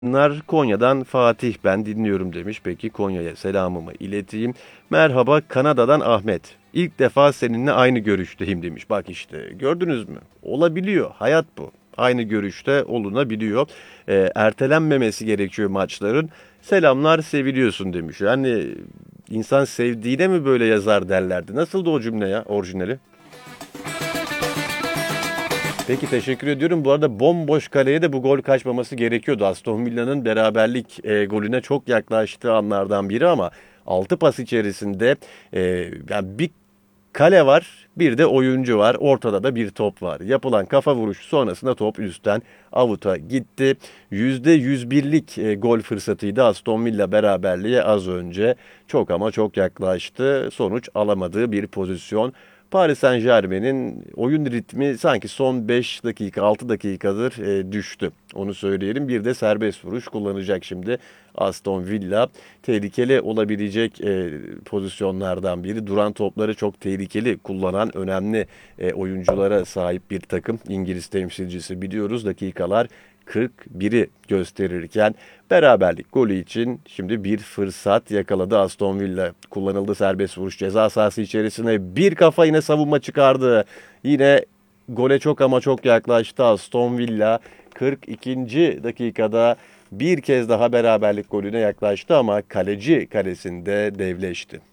Bunlar Konya'dan Fatih ben dinliyorum demiş. Peki Konya'ya selamımı ileteyim. Merhaba Kanada'dan Ahmet. İlk defa seninle aynı görüşteyim demiş. Bak işte gördünüz mü? Olabiliyor. Hayat bu. Aynı görüşte olunabiliyor. Ertelenmemesi gerekiyor maçların. Selamlar seviliyorsun demiş. Yani insan sevdiğine mi böyle yazar derlerdi. Nasıldı o cümle ya orijinali? Peki teşekkür ediyorum. Bu arada bomboş kaleye de bu gol kaçmaması gerekiyordu. Aston Villa'nın beraberlik golüne çok yaklaştığı anlardan biri ama 6 pas içerisinde e, yani bir kale var, bir de oyuncu var. Ortada da bir top var. Yapılan kafa vuruşu sonrasında top üstten avuta gitti. %101'lik gol fırsatıydı Aston Villa beraberliğe az önce. Çok ama çok yaklaştı. Sonuç alamadığı bir pozisyon. Paris Saint-Germain'in oyun ritmi sanki son 5 dakika 6 dakikadır düştü. Onu söyleyelim. Bir de serbest vuruş kullanacak şimdi Aston Villa. Tehlikeli olabilecek pozisyonlardan biri. Duran topları çok tehlikeli kullanan önemli oyunculara sahip bir takım. İngiliz temsilcisi biliyoruz. Dakikalar 41'i gösterirken beraberlik golü için şimdi bir fırsat yakaladı Aston Villa. Kullanıldı serbest vuruş ceza sahası içerisine bir kafa yine savunma çıkardı. Yine gole çok ama çok yaklaştı Aston Villa. 42. dakikada bir kez daha beraberlik golüne yaklaştı ama kaleci kalesinde devleşti.